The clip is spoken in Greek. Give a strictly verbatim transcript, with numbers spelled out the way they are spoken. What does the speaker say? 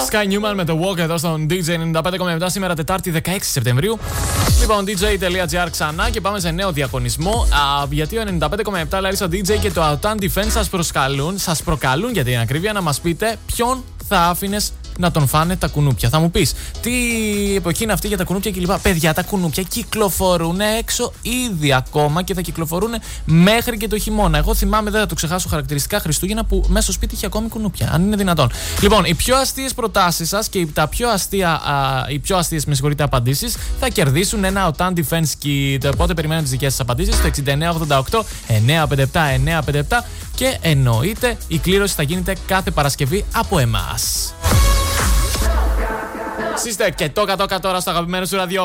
Sky Newman με το Walk εδώ στον ντι τζέι ενενήντα πέντε κόμμα επτά σήμερα Τετάρτη δεκαέξι Σεπτεμβρίου. Λοιπόν, ντι τζέι τελεία τζι άρ ξανά και πάμε σε νέο διαγωνισμό. Α, γιατί ο ενενήντα πέντε κόμμα επτά Larissa ντι τζέι και το Autan Defense σας προσκαλούν, σας προκαλούν για την ακρίβεια να μας πείτε ποιον θα άφηνες να τον φάνε τα κουνούπια. Θα μου πεις, τι εποχή είναι αυτή για τα κουνούπια κλπ. Παιδιά, τα κουνούπια κυκλοφορούν έξω ήδη ακόμα και θα κυκλοφορούν μέχρι και το χειμώνα. Εγώ θυμάμαι, δεν θα το ξεχάσω, χαρακτηριστικά Χριστούγεννα που μέσα στο σπίτι είχε ακόμη κουνούπια, αν είναι δυνατόν. Λοιπόν, οι πιο αστείες προτάσεις σας και τα πιο αστεία, α, οι πιο αστείες, με συγχωρείτε, απαντήσεις θα κερδίσουν ένα Autan Defense Kit. Οπότε περιμένω τις δικές σας απαντήσεις στο εξήντα εννέα ογδόντα οκτώ εννιακόσια πενήντα επτά εννιακόσια πενήντα επτά και εννοείται η κλήρωση θα γίνεται κάθε Παρασκευή από εμάς. Σύστε και το κατώκα τώρα στο αγαπημένο σου ραδιόφωνο.